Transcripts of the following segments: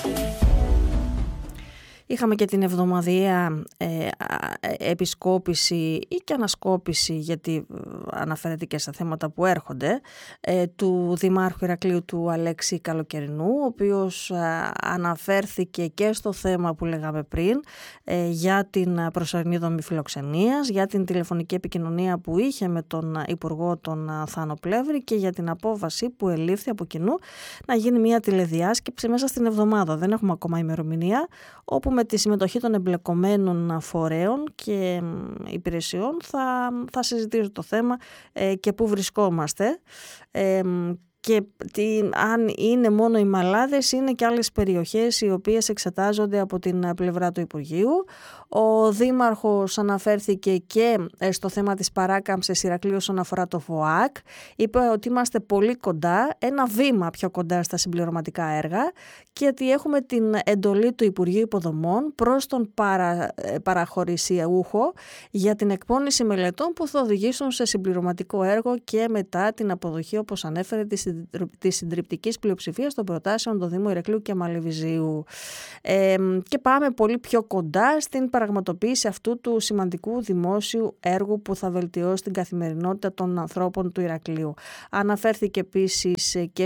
Είχαμε και την εβδομαδιαία επισκόπηση ή και ανασκόπηση, γιατί αναφέρεται και στα θέματα που έρχονται, του Δημάρχου Ηρακλείου του Αλέξη Καλοκαιρινού, ο οποίος αναφέρθηκε και στο θέμα που λέγαμε πριν για την προσωρινή δομή φιλοξενίας, για την τηλεφωνική επικοινωνία που είχε με τον Υπουργό τον Θάνο Πλεύρη και για την απόφαση που ελήφθη από κοινού να γίνει μια τηλεδιάσκεψη μέσα στην εβδομάδα. Δεν έχουμε ακόμα ημερομηνία, όπου με τη συμμετοχή των εμπλεκομένων φορέων και υπηρεσιών θα συζητήσω το θέμα και πού βρισκόμαστε. Και αν είναι μόνο οι Μαλάδες, είναι και άλλες περιοχές οι οποίες εξετάζονται από την πλευρά του Υπουργείου. Ο Δήμαρχος αναφέρθηκε και στο θέμα της παράκαμψης Ηρακλείου όσον αφορά το ΒΟΑΚ. Είπε ότι είμαστε πολύ κοντά, ένα βήμα πιο κοντά στα συμπληρωματικά έργα, και ότι έχουμε την εντολή του Υπουργείου Υποδομών προς τον παραχωρησιούχο για την εκπόνηση μελετών που θα οδηγήσουν σε συμπληρωματικό έργο και μετά την αποδοχή, όπως ανέφερε, της συντριπτικής πλειοψηφίας των προτάσεων των Δήμων Ηρακλείου και Μαλεβιζίου. Και πάμε πολύ πιο κοντά στην πραγματοποίηση αυτού του σημαντικού δημόσιου έργου που θα βελτιώσει την καθημερινότητα των ανθρώπων του Ηρακλείου. Αναφέρθηκε επίσης και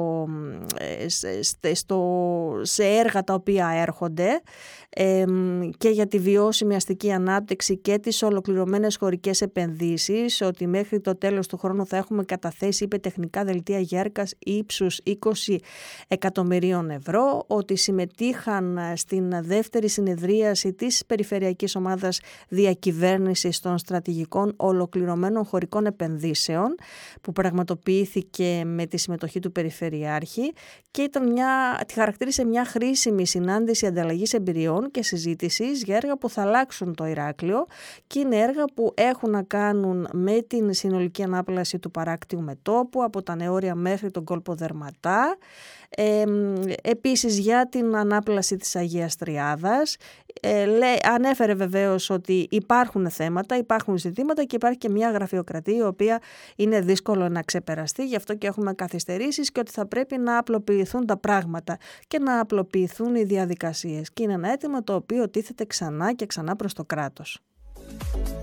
σε έργα τα οποία έρχονται και για τη βιώσιμη αστική ανάπτυξη και τις ολοκληρωμένες χωρικές επενδύσεις, ότι μέχρι το τέλος του χρόνου θα έχουμε καταθέσει τεχνικά δελτία Γέρκας ύψους 20 εκατομμυρίων ευρώ, ότι συμμετείχαν στην δεύτερη συνεδρίαση της Περιφερειακής Ομάδας Διακυβέρνησης των Στρατηγικών Ολοκληρωμένων Χωρικών Επενδύσεων, που πραγματοποιήθηκε με τη συμμετοχή του Περιφερειάρχη, και τη χαρακτήρισε μια χρήσιμη συνάντηση ανταλλαγής εμπειριών και συζήτησης για έργα που θα αλλάξουν το Ηράκλειο, και είναι έργα που έχουν να κάνουν με την συνολική ανάπλαση του παράκτιου μετώπου από τα Νεώρια μέχρι τον κόλπο Δερματά, επίσης για την ανάπλαση της Αγίας Τριάδας. Ανέφερε βεβαίως ότι υπάρχουν θέματα, υπάρχουν ζητήματα και υπάρχει και μια γραφειοκρατία η οποία είναι δύσκολο να ξεπεραστεί, γι' αυτό και έχουμε καθυστερήσεις, και ότι θα πρέπει να απλοποιηθούν τα πράγματα και να απλοποιηθούν οι διαδικασίες, και είναι ένα αίτημα το οποίο τίθεται ξανά και ξανά προς το κράτος.